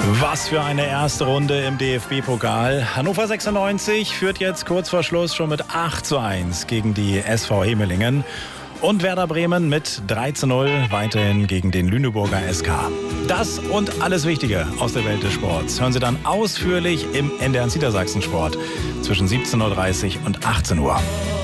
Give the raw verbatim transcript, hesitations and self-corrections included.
Was für eine erste Runde im D F B-Pokal. Hannover sechsundneunzig führt jetzt kurz vor Schluss schon mit acht zu eins gegen die S V Hemelingen. Und Werder Bremen mit drei zu null weiterhin gegen den Lüneburger S K. Das und alles Wichtige aus der Welt des Sports hören Sie dann ausführlich im N D R Niedersachsen Sport zwischen siebzehn Uhr dreißig und achtzehn Uhr.